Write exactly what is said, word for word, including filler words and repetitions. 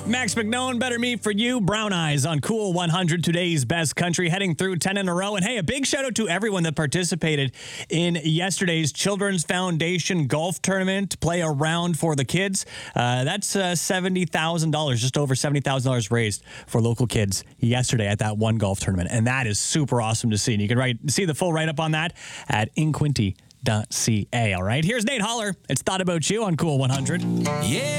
Max McKnone, Better Me for You. Brown Eyes on Cool one hundred, today's best country, heading through ten in a row. And hey, a big shout out to everyone that participated in yesterday's Children's Foundation Golf Tournament. Play a round for the kids. Uh, that's uh, seventy thousand dollars, just over seventy thousand dollars raised for local kids yesterday at that one golf tournament. And that is super awesome to see. And you can write, see the full write-up on that at inquinty dot c a. All right, here's Nate Holler. It's Thought About You on Cool one hundred. Yeah.